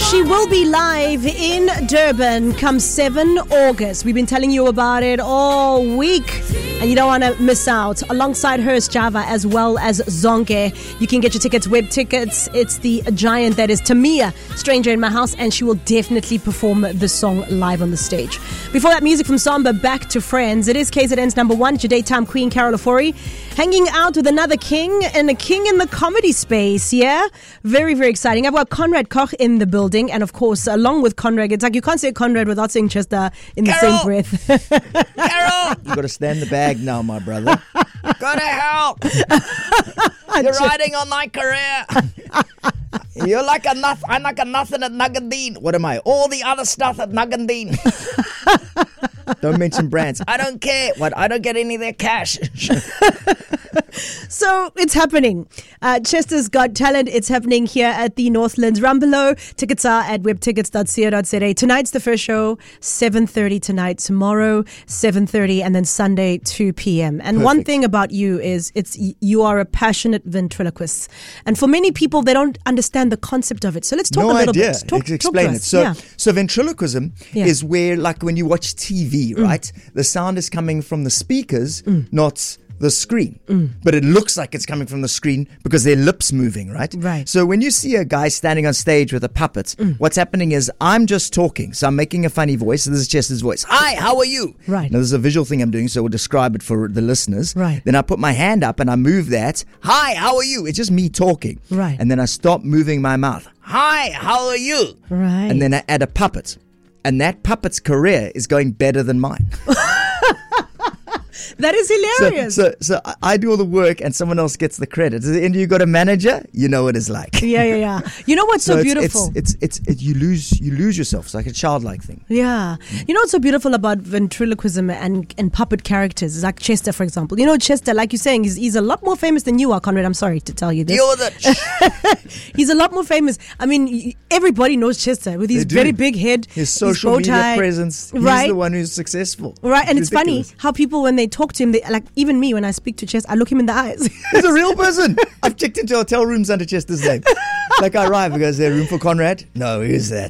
She will be live in Durban come 7 August. We've been telling you about it all week, and you don't want to miss out. Alongside her is Java as well as Zonke. You can get your tickets, web tickets. It's the giant that is Tamia, Stranger in My House, and she will definitely perform the song live on the stage. Before that, music from Samba, Back to Friends. It is KZN's number one. It's your daytime queen, Carol Ofori, hanging out with another king and a king in the comedy space. Yeah, very, very exciting. I've got Conrad Koch in the building, and of course, along with Conrad, it's like you can't say Conrad without saying Chester in the Carol! same breath. Carol! You got to stand the bag now, my brother. Gotta help! You're riding on my career. You're like a nothing. I'm like a nothing at Nuggandine. What am I? All the other stuff at Nuggandine. Don't mention brands. I don't care. What? I don't get any of their cash. So it's happening. Chester's Got Talent. It's happening here at the Northlands Rumbelow. Tickets are at webtickets.co.za. Tonight's the first show, 7:30 tonight. Tomorrow, 7:30, and then Sunday, 2 p.m. And Perfect. one thing about you is you are a passionate ventriloquist. And for many people, they don't understand the concept of it. So let's talk a little bit. Talk Explain to it. us. So, Yeah. so ventriloquism Yeah. is where, like when you watch TV, right? The sound is coming from the speakers, not the screen. But it looks like it's coming from the screen because their lips moving, right? Right. So when you see a guy standing on stage with a puppet, what's happening is I'm just talking. So I'm making a funny voice. So this is Chester's voice. Hi, how are you? Right. Now there's a visual thing I'm doing, so we'll describe it for the listeners. Right. Then I put my hand up and I move that. Hi, how are you? It's just me talking. Right. And then I stop moving my mouth. Hi, how are you? Right. And then I add a puppet. And that puppet's career is going better than mine. That is hilarious. So I do all the work and someone else gets the credit. And you got a manager, you know what it's like. Yeah. You know what's so beautiful? It's you lose yourself. It's like a childlike thing. Yeah. You know what's so beautiful about ventriloquism and puppet characters? Like Chester, for example. You know, Chester, like you're saying, he's a lot more famous than you are, Conrad. I'm sorry to tell you this. Deal with it. He's a lot more famous. I mean, everybody knows Chester with his They do. very big head, His social bow media tie. presence. He's Right. the one who's successful. Right, and it's ridiculous. funny how people, when they talk to him, like even me, when I speak to Chester, I look him in the eyes. He's a real person. I've checked into hotel rooms under Chester's name. Like I arrive, he goes, "Is there room for Conrad?" No, who's that?